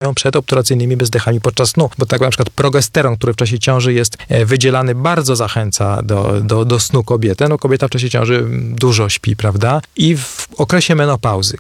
ochronią przed obturacyjnymi bezdechami podczas snu, bo tak na przykład progesteron, który w czasie ciąży jest wydzielany, bardzo zachęca do snu kobietę. No kobieta w czasie ciąży dużo śpi, prawda? I w okresie menopauzy,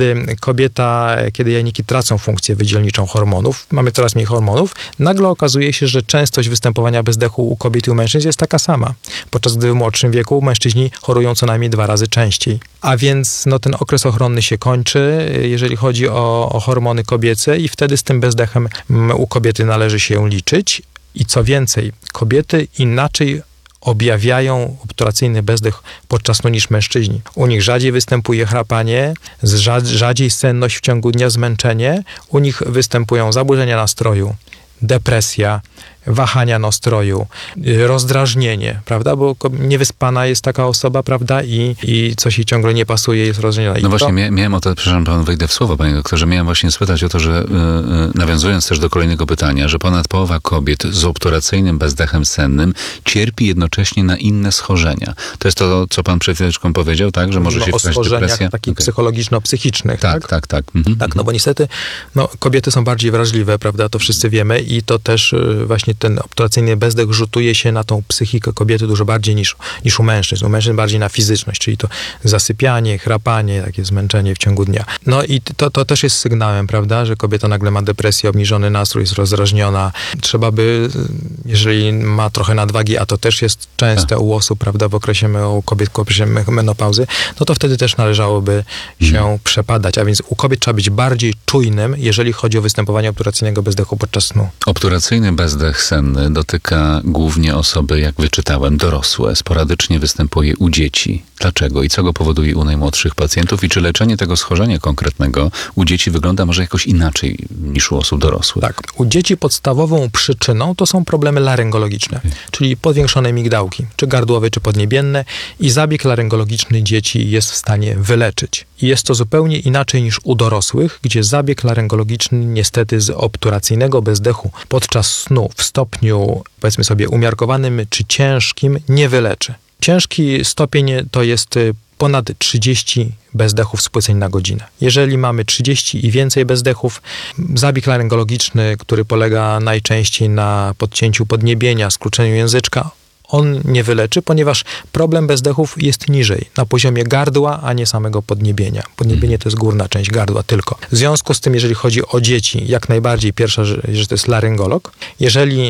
kiedy jajniki tracą funkcję wydzielniczą hormonów, mamy coraz mniej hormonów, nagle okazuje się, że częstość występowania bezdechu u kobiet i u mężczyzn jest taka sama. Podczas gdy w młodszym wieku mężczyźni chorują co najmniej 2 razy częściej. A więc ten okres ochronny się kończy, jeżeli chodzi o hormony kobiece i wtedy z tym bezdechem u kobiety należy się liczyć. I co więcej, kobiety inaczej objawiają obturacyjny bezdech podczas snu niż mężczyźni. U nich rzadziej występuje chrapanie, rzadziej senność w ciągu dnia, zmęczenie. U nich występują zaburzenia nastroju, depresja, wahania nastroju, rozdrażnienie, prawda? Bo niewyspana jest taka osoba, prawda? I coś jej ciągle nie pasuje, jest rozdrażniona. No właśnie, miałem o to, przepraszam, pan wejdę w słowo, panie doktorze, miałem właśnie spytać o to, że nawiązując też do kolejnego pytania, że ponad połowa kobiet z obturacyjnym bezdechem sennym cierpi jednocześnie na inne schorzenia. To jest to, co pan przed chwileczką powiedział, tak? Że może się wpaść depresja? O schorzeniach takich psychologiczno-psychicznych, tak? Tak. Tak, no bo niestety kobiety są bardziej wrażliwe, prawda? To wszyscy wiemy i to też właśnie ten obturacyjny bezdech rzutuje się na tą psychikę kobiety dużo bardziej niż u mężczyzn. U mężczyzn bardziej na fizyczność, czyli to zasypianie, chrapanie, takie zmęczenie w ciągu dnia. No i to też jest sygnałem, prawda, że kobieta nagle ma depresję, obniżony nastrój, jest rozdrażniona. Trzeba by, jeżeli ma trochę nadwagi, a to też jest częste u osób, prawda, u kobiet w okresie menopauzy, no to wtedy też należałoby się przebadać. A więc u kobiet trzeba być bardziej czujnym, jeżeli chodzi o występowanie obturacyjnego bezdechu podczas snu. Obturacyjny bezdech senny dotyka głównie osoby, jak wyczytałem, dorosłe. Sporadycznie występuje u dzieci. Dlaczego i co go powoduje u najmłodszych pacjentów? I czy leczenie tego schorzenia konkretnego u dzieci wygląda może jakoś inaczej niż u osób dorosłych? Tak. U dzieci podstawową przyczyną to są problemy laryngologiczne, czyli powiększone migdałki, czy gardłowe, czy podniebienne i zabieg laryngologiczny dzieci jest w stanie wyleczyć. I jest to zupełnie inaczej niż u dorosłych, gdzie zabieg laryngologiczny niestety z obturacyjnego bezdechu podczas snu w stopniu, powiedzmy sobie, umiarkowanym czy ciężkim nie wyleczy. Ciężki stopień to jest ponad 30 bezdechów z płyceń na godzinę. Jeżeli mamy 30 i więcej bezdechów, zabieg laryngologiczny, który polega najczęściej na podcięciu podniebienia, skróceniu języczka, on nie wyleczy, ponieważ problem bezdechów jest niżej, na poziomie gardła, a nie samego podniebienia. Podniebienie to jest górna część gardła tylko. W związku z tym, jeżeli chodzi o dzieci, jak najbardziej pierwsza rzecz, że to jest laryngolog. Jeżeli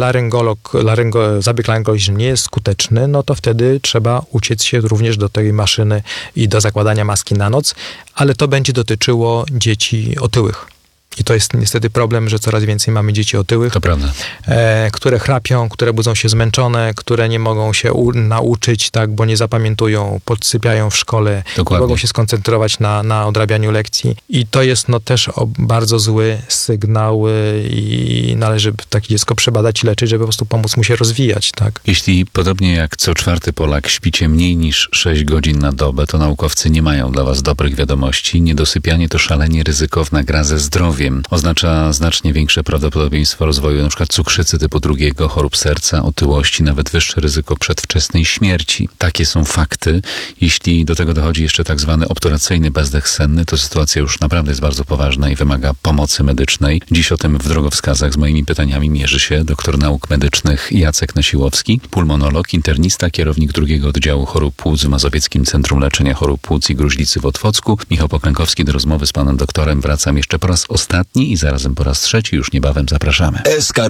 zabieg laryngologiczny nie jest skuteczny, no to wtedy trzeba uciec się również do tej maszyny i do zakładania maski na noc, ale to będzie dotyczyło dzieci otyłych. I to jest niestety problem, że coraz więcej mamy dzieci otyłych, to prawda. Które chrapią, które budzą się zmęczone, które nie mogą się nauczyć, tak, bo nie zapamiętują, podsypiają w szkole, Dokładnie. Nie mogą się skoncentrować na odrabianiu lekcji. I to jest też bardzo zły sygnał i należy takie dziecko przebadać i leczyć, żeby po prostu pomóc mu się rozwijać. Tak. Jeśli podobnie jak co 4. Polak śpicie mniej niż 6 godzin na dobę, to naukowcy nie mają dla was dobrych wiadomości. Niedosypianie to szalenie ryzykowna gra ze zdrowiem. Oznacza znacznie większe prawdopodobieństwo rozwoju np. cukrzycy typu 2, chorób serca, otyłości, nawet wyższe ryzyko przedwczesnej śmierci. Takie są fakty. Jeśli do tego dochodzi jeszcze tak zwany obturacyjny bezdech senny, to sytuacja już naprawdę jest bardzo poważna i wymaga pomocy medycznej. Dziś o tym w drogowskazach z moimi pytaniami mierzy się doktor nauk medycznych Jacek Nasiłowski, pulmonolog, internista, kierownik 2. oddziału chorób płuc w Mazowieckim Centrum Leczenia Chorób Płuc i Gruźlicy w Otwocku. Michał Poklękowski. Do rozmowy z panem doktorem wracam jeszcze po raz ostatni i zarazem po raz trzeci. Już niebawem zapraszamy. SK